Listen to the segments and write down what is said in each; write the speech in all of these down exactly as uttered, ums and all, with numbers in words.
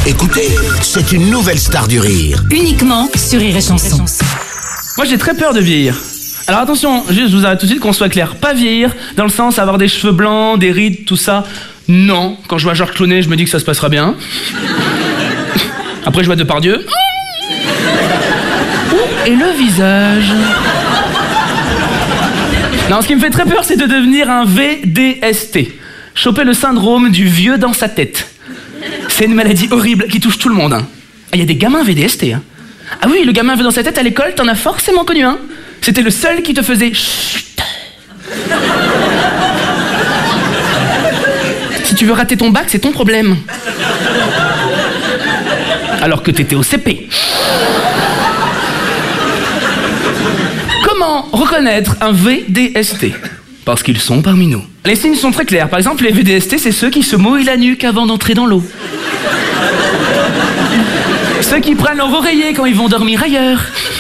Écoutez, c'est une nouvelle star du rire. Uniquement sur Rire et Chanson. Moi j'ai très peur de vieillir. Alors attention, juste je vous arrête tout de suite qu'on soit clair. Pas vieillir, dans le sens avoir des cheveux blancs, des rides, tout ça. Non, quand je vois Georges Clooney, je me dis que ça se passera bien. Après je vois Depardieu. Et le visage. Non, ce qui me fait très peur, c'est de devenir un V D S T. Choper le syndrome du vieux dans sa tête. C'est une maladie horrible qui touche tout le monde. Il hein. y a des gamins V D S T. Hein. Ah oui, le gamin vieux dans sa tête à l'école, t'en as forcément connu un. Hein. C'était le seul qui te faisait chut. Si tu veux rater ton bac, c'est ton problème. Alors que t'étais au C P. Comment reconnaître un V D S T ? Parce qu'ils sont parmi nous. Les signes sont très clairs. Par exemple, les V D S T, c'est ceux qui se mouillent la nuque avant d'entrer dans l'eau. Ceux qui prennent leur oreiller quand ils vont dormir ailleurs.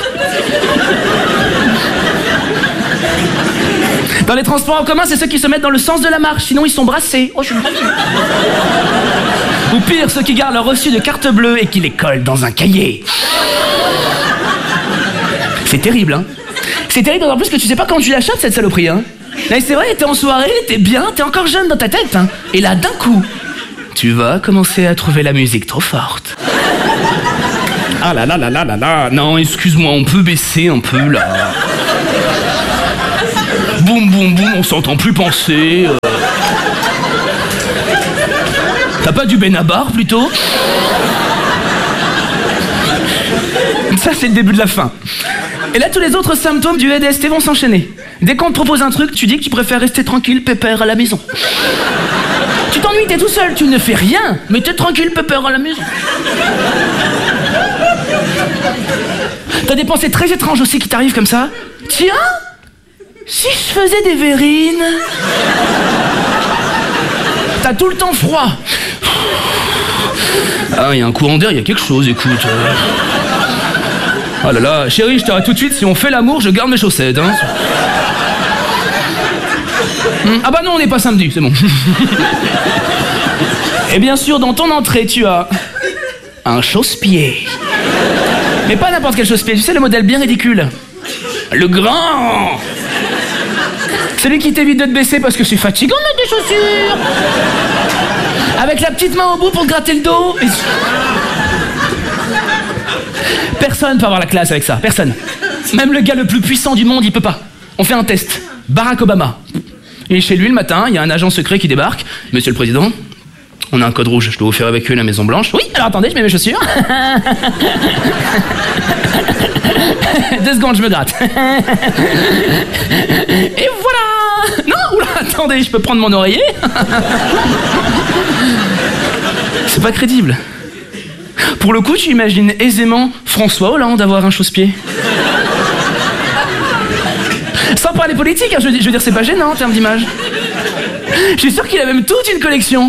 Dans les transports en commun, c'est ceux qui se mettent dans le sens de la marche, sinon ils sont brassés. Oh, je suis brassé. Ou pire, ceux qui gardent leur reçu de carte bleue et qui les collent dans un cahier. C'est terrible, hein. C'est terrible d'autant plus que tu sais pas quand tu la chopes, cette saloperie, hein. Là, c'est vrai, t'es en soirée, t'es bien, t'es encore jeune dans ta tête, hein. Et là, d'un coup, tu vas commencer à trouver la musique trop forte. Ah là là là là là là, non, excuse-moi, on peut baisser un peu, là. Boum boum boum, on s'entend plus penser. Euh... T'as pas du Benabar, plutôt ? Ça, c'est le début de la fin. Et là, tous les autres symptômes du V D S T vont s'enchaîner. Dès qu'on te propose un truc, tu dis que tu préfères rester tranquille, pépère à la maison. Tu t'ennuies, t'es tout seul, tu ne fais rien, mais t'es tranquille, pépère à la maison. T'as des pensées très étranges aussi qui t'arrivent comme ça. Tiens, si je faisais des verrines. T'as tout le temps froid. Ah, il y a un courant d'air, il y a quelque chose, écoute. Oh là là, chérie, je t'arrête tout de suite, si on fait l'amour, je garde mes chaussettes, hein. Hum, ah bah non, on n'est pas samedi, c'est bon. Et bien sûr, dans ton entrée, tu as un chausse-pied. Mais pas n'importe quel chausse-pied, tu sais, le modèle bien ridicule. Le grand. Celui qui t'évite de te baisser parce que c'est fatigant de mettre des chaussures. Avec la petite main au bout pour te gratter le dos. Et... Personne peut avoir la classe avec ça, personne. Même le gars le plus puissant du monde, il peut pas. On fait un test. Barack Obama. Il est chez lui le matin, il y a un agent secret qui débarque. Monsieur le Président, on a un code rouge, je dois vous faire évacuer la Maison Blanche. Oui, alors attendez, je mets mes chaussures. Deux secondes, je me gratte. Et voilà. Non, oula, attendez, je peux prendre mon oreiller. C'est pas crédible. Pour le coup, tu imagines aisément François Hollande avoir un chausse-pied. Sans parler politique, hein, je, veux, je veux dire, c'est pas gênant en termes d'image. Je suis sûr qu'il a même toute une collection.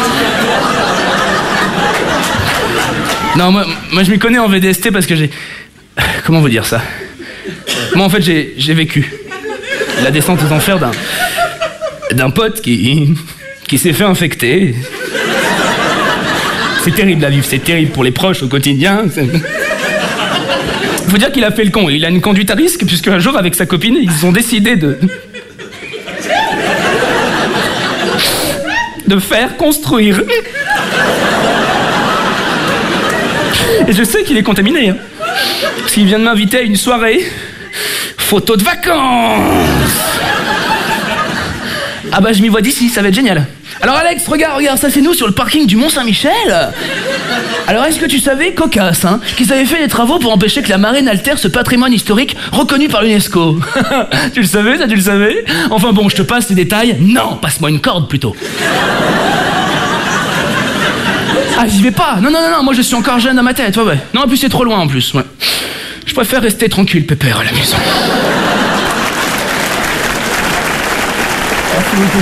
Non, moi, moi je m'y connais en V D S T parce que j'ai... Comment vous dire ça ? Moi, en fait, j'ai, j'ai vécu la descente aux enfers d'un... d'un pote qui... qui s'est fait infecter. C'est terrible à vivre, c'est terrible pour les proches au quotidien. C'est... Faut dire qu'il a fait le con, il a une conduite à risque, puisque un jour, avec sa copine, ils ont décidé de... de faire construire. Et je sais qu'il est contaminé, hein, parce qu'il vient de m'inviter à une soirée photo de vacances. Ah bah je m'y vois d'ici, ça va être génial. Alors Alex, regarde, regarde, ça c'est nous sur le parking du Mont-Saint-Michel. Alors est-ce que tu savais, cocasse, hein, qu'ils avaient fait des travaux pour empêcher que la marée n'altère ce patrimoine historique reconnu par l'UNESCO. Tu le savais, ça tu le savais? Enfin bon, je te passe les détails. Non, passe-moi une corde plutôt. Ah, j'y vais pas. Non, non, non, non, moi je suis encore jeune dans ma tête, ouais, ouais. Non, et puis c'est trop loin en plus, ouais. Je préfère rester tranquille, pépère, à la maison. Merci beaucoup.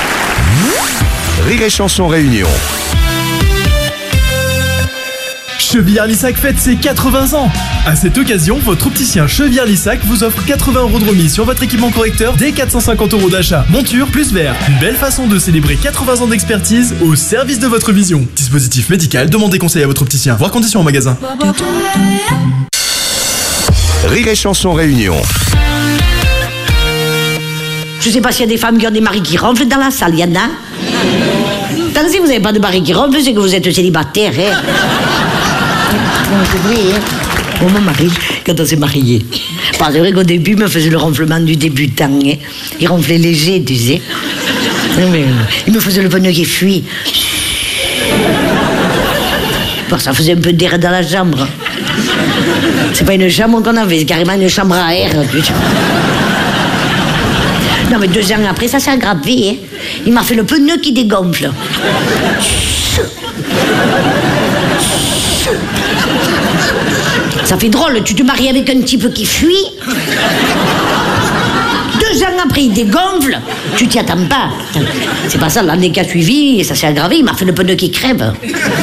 Rire et Chanson Réunion. Chevillard-Lissac fête ses quatre-vingts ans. À cette occasion, votre opticien Chevillard-Lissac vous offre quatre-vingts euros de remise sur votre équipement correcteur dès quatre cent cinquante euros d'achat. Monture plus verre. Une belle façon de célébrer quatre-vingts ans d'expertise au service de votre vision. Dispositif médical, demandez conseil à votre opticien. Voir conditions en magasin. Rire et Chanson Réunion. Je sais pas s'il y a des femmes qui ont des maris qui ronflent dans la salle, il y en a. Tant que si vous n'avez pas de mari qui ronfle, c'est que vous êtes célibataire, hein. C'est vrai, hein. Bon, mon mari, quand on s'est mariés, bon, c'est vrai qu'au début, il me faisait le ronflement du débutant, hein. Il ronflait léger, tu sais. Mais, il me faisait le pneu qui fuit. Bon, ça faisait un peu d'air dans la chambre. C'est pas une chambre qu'on avait, c'est carrément une chambre à air, putain. Non, mais deux ans après, ça s'est aggravé, hein. Il m'a fait le pneu qui dégonfle. Ça fait drôle, tu te maries avec un type qui fuit. Deux ans après, il dégonfle. Tu t'y attends pas. C'est pas ça, l'année qui a suivi, ça s'est aggravé, il m'a fait le pneu qui crève.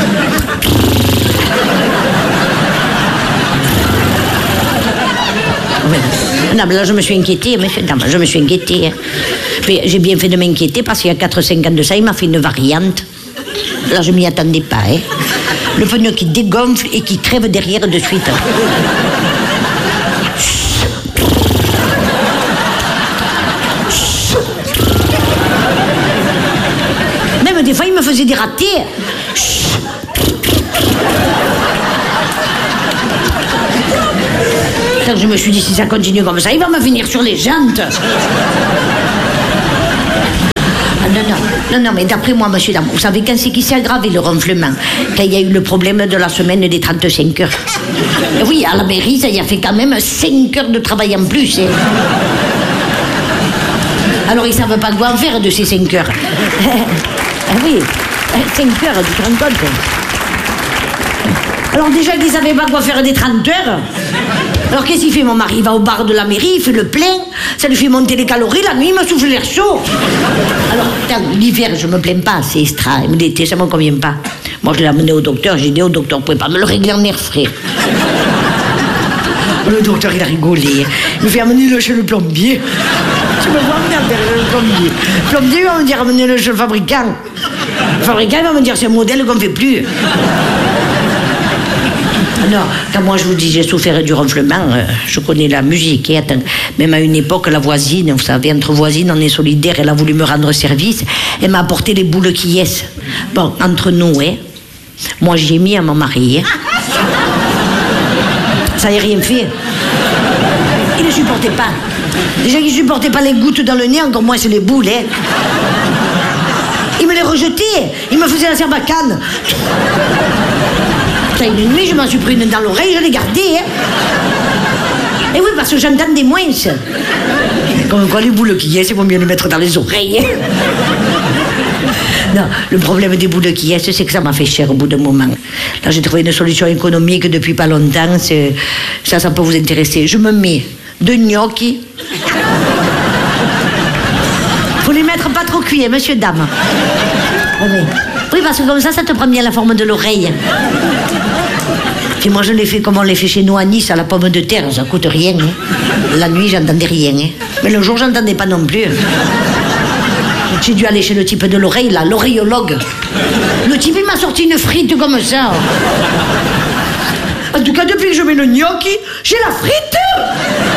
Non, mais là, je me suis inquiétée, monsieur. Non, je me suis inquiétée. Mais j'ai bien fait de m'inquiéter parce qu'il y a quatre cinq ans de ça, il m'a fait une variante. Là, je m'y attendais pas, hein. Le pneu qui dégonfle et qui crève derrière de suite. Même des fois, il me faisait des ratés. Je me suis dit, si ça continue comme ça, il va me venir sur les jantes. Ah, non, non, non, non, mais d'après moi, monsieur, dame, vous savez quand c'est qui s'est aggravé le ronflement? Quand il y a eu le problème de la semaine des trente-cinq heures. Et oui, à la mairie, ça y a fait quand même cinq heures de travail en plus. Hein. Alors, ils ne savent pas quoi en faire de ces cinq heures. Ah oui, cinq heures, tu te rends compte? Alors déjà qu'ils ne savaient pas quoi faire des trente heures. Alors qu'est-ce qu'il fait, mon mari? Il va au bar de la mairie, il fait le plein, ça lui fait monter les calories, la nuit il me souffle l'air chaud. Alors, l'hiver, je me plains pas, c'est extra, mais l'été, ça me convient pas. Moi, je l'ai amené au docteur, j'ai dit au docteur, vous pouvez pas me le régler en air frais. Le docteur, il a rigolé. Il me fait amener-le chez le plombier. Tu me vois amener le plombier. Le plombier, il va me dire amenez-le chez le fabricant. Le fabricant, il va me dire c'est un modèle qu'on ne fait plus. Non, quand moi je vous dis j'ai souffert du ronflement, euh, je connais la musique. Et attends, même à une époque, la voisine, vous savez, entre voisines, on est solidaires, elle a voulu me rendre service, elle m'a apporté les boules qui est. Bon, entre nous, hein, moi j'ai mis à mon mari. Hein. Ça n'a rien fait. Il ne supportait pas. Déjà qu'il ne supportait pas les gouttes dans le nez, encore moins c'est les boules. Hein. Il me les rejetait, il me faisait la serbacane. Une nuit, je m'en suis pris une dans l'oreille, je l'ai gardée. Hein. Et oui, parce que j'entendais moins. Comme quoi, les boules qui y est, c'est pour mieux les mettre dans les oreilles. Hein. Non, le problème des boules qui est, c'est que ça m'a fait cher au bout d'un moment. Là, j'ai trouvé une solution économique depuis pas longtemps. C'est... Ça, ça peut vous intéresser. Je me mets deux gnocchis. Faut les mettre pas trop cuits, hein, monsieur, dame. Oui. Oui, parce que comme ça, ça te prend bien la forme de l'oreille. Puis moi, je l'ai fait comme on les fait chez nous à Nice, à la pomme de terre. Ça coûte rien. Hein. La nuit, j'entendais rien. Hein. Mais le jour, j'entendais pas non plus. J'ai dû aller chez le type de l'oreille, là, l'oreillologue. Le type, il m'a sorti une frite comme ça. En tout cas, depuis que je mets le gnocchi, j'ai la frite.